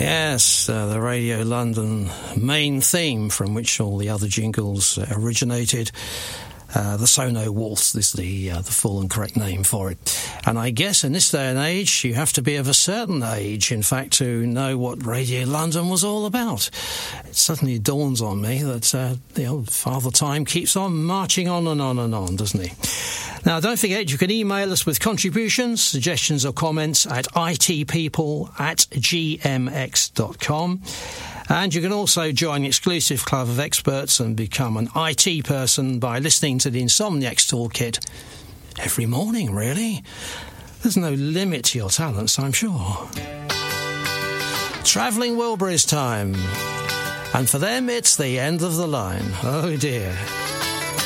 Yes, the Radio London main theme from which all the other jingles originated. The Sono Waltz is the full and correct name for it. And I guess in this day and age, you have to be of a certain age, in fact, to know what Radio London was all about. It suddenly dawns on me that Father Time keeps on marching on and on and on, doesn't he? Now, don't forget, you can email us with contributions, suggestions or comments at itpeople@gmx.com. And you can also join the exclusive club of experts and become an IT person by listening to the Insomniacs Toolkit every morning, really. There's no limit to your talents, I'm sure. Travelling Wilburys time. And for them, it's the end of the line. Oh, dear.